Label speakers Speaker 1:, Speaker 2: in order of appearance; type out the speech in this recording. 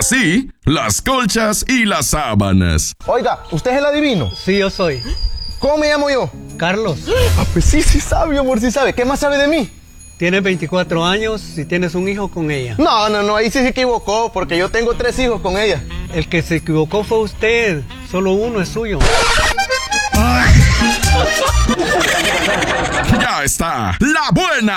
Speaker 1: así las colchas y las sábanas.
Speaker 2: Oiga, ¿usted es el adivino?
Speaker 3: Sí, yo soy.
Speaker 2: ¿Cómo me llamo yo?
Speaker 3: Carlos.
Speaker 2: Ah, pues sí sabe, mi amor, sí sabe. ¿Qué más sabe de mí?
Speaker 3: Tienes 24 años y tienes un hijo con ella.
Speaker 2: No, ahí sí se equivocó, porque yo tengo 3 hijos con ella.
Speaker 3: El que se equivocó fue usted. Solo uno es suyo.
Speaker 1: Ya está, la buena